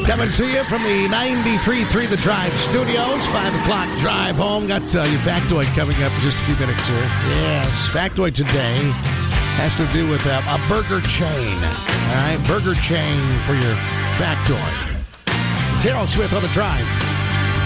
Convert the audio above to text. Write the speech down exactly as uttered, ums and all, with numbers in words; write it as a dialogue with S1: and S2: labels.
S1: Coming to you from the ninety-three point three The Drive Studios. five o'clock drive home. Got uh, your factoid coming up in just a few minutes here. Yes, factoid today has to do with uh, a burger chain. All right, burger chain for your factoid. It's Harold Smith on The Drive.